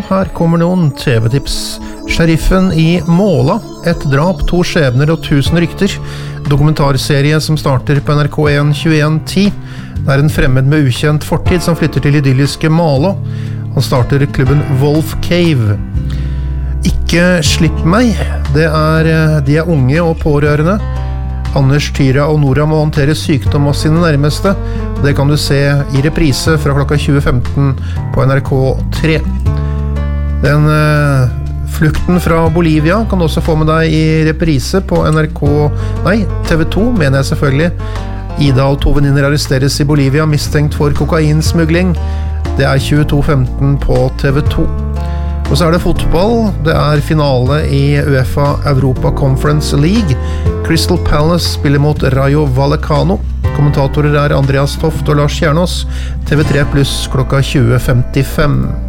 her kommer noen TV-tips. Sheriffen i Måla, et drap, 2 skjebner og 1000 rykter. Dokumentarserie som starter på NRK1 21.10. Det en fremmed med ukjent fortid som flytter til idylliske Malå. Han starter klubben Wolf Cave. Ikke slipp meg. De er unge og pårørende. Anders, Tyra og Nora må håndtere sykdom hos sine nærmeste. Det kan du se i reprise fra klokka 20.15 på NRK3. Den flukten fra Bolivia kan du også få med deg i reprise på TV2, mener jeg selvfølgelig. Ida og 2 venninner arresteres i Bolivia mistenkt for kokainsmugling. Det 22.15 på TV2. Og så det fotball. Det finale i UEFA Europa Conference League. Crystal Palace spiller mot Rayo Vallecano. Kommentatorer Andreas Toft og Lars Kjernås. TV3 pluss klokka 20.55.